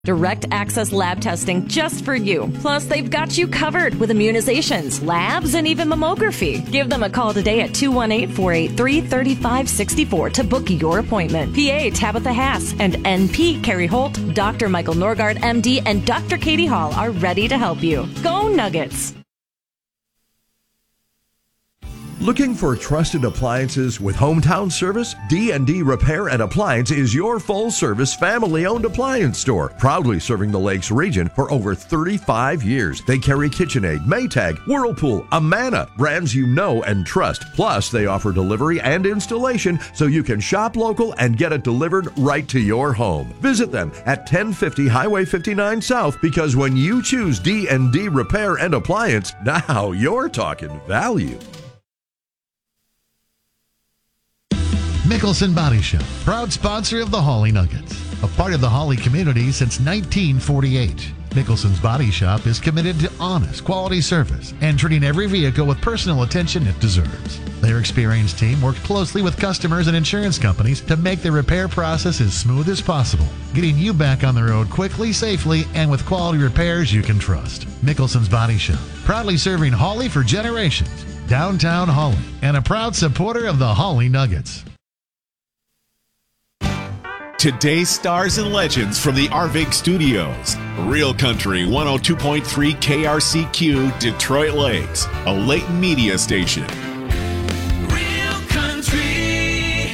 Direct access lab testing just for you. Plus, they've got you covered with immunizations, labs, and even mammography. Give them a call today at 218-483-3564 to book your appointment. PA Tabitha Haas and NP Carrie Holt, Dr. Michael Norgard, MD, and Dr. Katie Hall are ready to help you. Go Nuggets! Looking for trusted appliances with hometown service? D&D Repair and Appliance is your full-service, family-owned appliance store, proudly serving the Lakes region for over 35 years. They carry KitchenAid, Maytag, Whirlpool, Amana, brands you know and trust. Plus, they offer delivery and installation so you can shop local and get it delivered right to your home. Visit them at 1050 Highway 59 South, because when you choose D&D Repair and Appliance, now you're talking value. Mickelson Body Shop, proud sponsor of the Hawley Nuggets, a part of the Hawley community since 1948. Mickelson's Body Shop is committed to honest, quality service and treating every vehicle with personal attention it deserves. Their experienced team works closely with customers and insurance companies to make the repair process as smooth as possible, getting you back on the road quickly, safely, and with quality repairs you can trust. Mickelson's Body Shop, proudly serving Hawley for generations. Downtown Hawley, and a proud supporter of the Hawley Nuggets. Today's stars and legends from the Arvig Studios. Real Country 102.3 KRCQ, Detroit Lakes, a Layton media station. Real Country.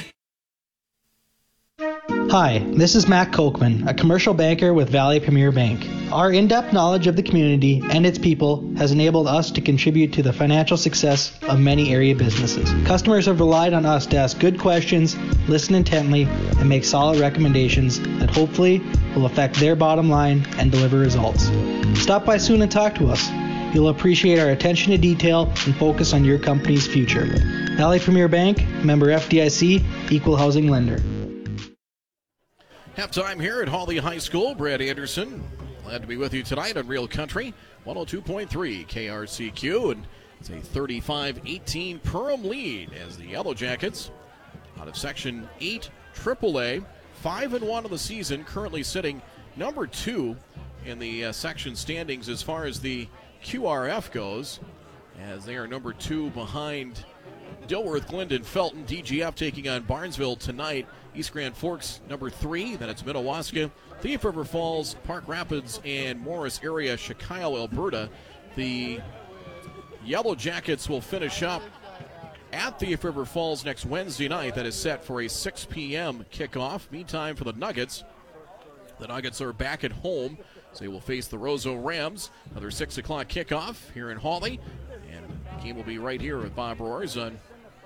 Hi, this is Matt Kochman, a commercial banker with Valley Premier Bank. Our in-depth knowledge of the community and its people has enabled us to contribute to the financial success of many area businesses. Customers have relied on us to ask good questions, listen intently, and make solid recommendations that hopefully will affect their bottom line and deliver results. Stop by soon and talk to us. You'll appreciate our attention to detail and focus on your company's future. Valley Premier Bank, member FDIC, equal housing lender. Halftime here at Hawley High School. Brad Anderson, glad to be with you tonight on Real Country 102.3 KRCQ. And it's a 35-18 Perham lead as the Yellow Jackets out of Section 8 AAA, 5-1 of the season, currently sitting number 2 in the section standings as far as the QRF goes, as they are number 2 behind Dilworth, Glendon, Felton. DGF taking on Barnesville tonight. East Grand Forks, number 3. Then it's Minnewaska, Thief River Falls, Park Rapids, and Morris area, Chicago, Alberta. The Yellow Jackets will finish up at Thief River Falls next Wednesday night. That is set for a 6 p.m. kickoff. Meantime, for the Nuggets are back at home, so they will face the Roseau Rams. Another 6 o'clock kickoff here in Hawley. And the game will be right here with Bob Roars on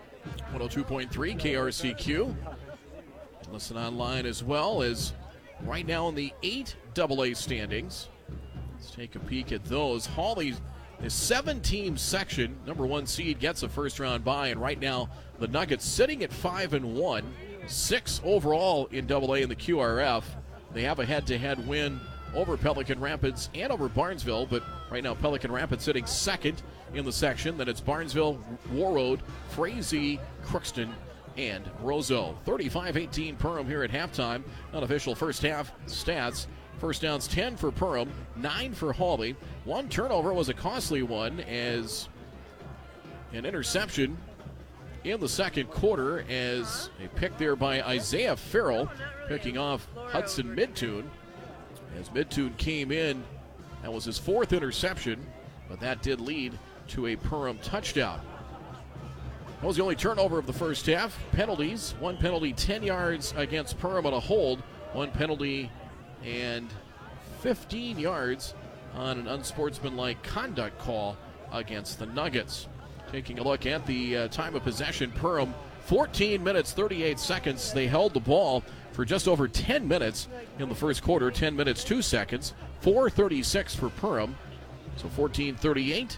102.3 KRCQ. Listen online as well as right now in the 8 AA standings. Let's take a peek at those. Hawley, the 7-team section, number 1 seed gets a first-round bye, and right now the Nuggets sitting at 5-1, 6 overall in AA in the QRF. They have a head-to-head win over Pelican Rapids and over Barnesville, but right now Pelican Rapids sitting second in the section. Then it's Barnesville, Warroad, Frazee, Crookston, and Roseau. 35-18 Perham here at halftime. Unofficial first half stats. First downs 10 for Perham, 9 for Hawley. One turnover was a costly one as an interception in the second quarter, as a pick there by Isaiah Farrell, picking off Hudson Midtune. As Midtune came in, that was his 4th interception, but that did lead to a Perham touchdown. That was the only turnover of the first half. Penalties, 1 penalty, 10 yards against Perham on a hold, 1 penalty and 15 yards on an unsportsmanlike conduct call against the Nuggets. Taking a look at the time of possession, Perham, 14 minutes, 38 seconds. They held the ball for just over 10 minutes in the first quarter, 10 minutes, 2 seconds, 4:36 for Perham. So 14:38.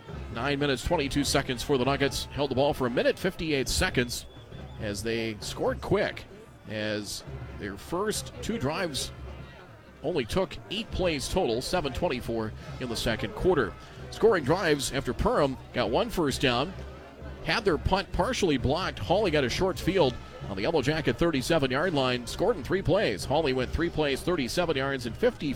9 minutes, 22 seconds for the Nuggets. Held the ball for 1 minute, 58 seconds as they scored quick, as their first 2 drives only took 8 plays total, 7:24 in the second quarter. Scoring drives after Perham got 1 first down, had their punt partially blocked. Hawley got a short field on the Yellow Jacket 37-yard line, scored in 3 plays. Hawley went 3 plays, 37 yards, and 54